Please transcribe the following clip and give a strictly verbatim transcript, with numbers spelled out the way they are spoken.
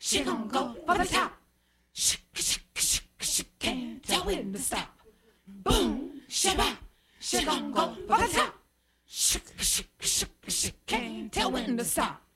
she gon' go for the top. Shake, shake, shake, shake, can't tell when to stop. Boom, shabba, she gon' go for the top. Shake, shake, shake, shake, can't tell when to stop.